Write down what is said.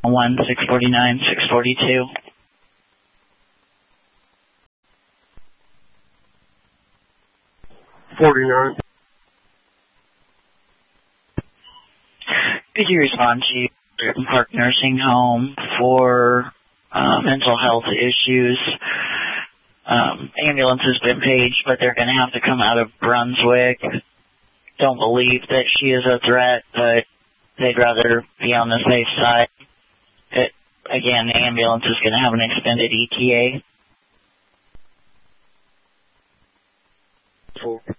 1, 649, 642. Could you respond to Burton Park Nursing Home for mental health issues? Ambulance has been paged, but they're going to have to come out of Brunswick. Don't believe that she is a threat, but they'd rather be on the safe side. Again, the ambulance is going to have an extended ETA.